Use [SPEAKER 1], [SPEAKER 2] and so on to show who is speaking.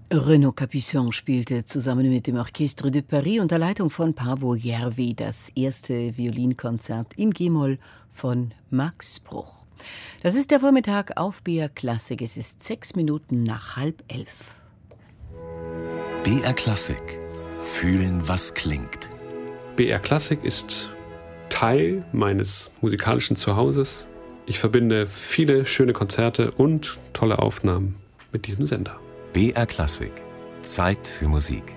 [SPEAKER 1] Renaud Capuçon spielte zusammen mit dem Orchestre de Paris unter Leitung von Paavo Järvi das erste Violinkonzert in G-Moll von Max Bruch. Das ist der Vormittag auf BR Klassik. Es ist 6 Minuten nach 10:30.
[SPEAKER 2] BR Klassik. Fühlen, was klingt.
[SPEAKER 3] BR Klassik ist Teil meines musikalischen Zuhauses. Ich verbinde viele schöne Konzerte und tolle Aufnahmen mit diesem Sender.
[SPEAKER 2] BR Klassik. Zeit für Musik.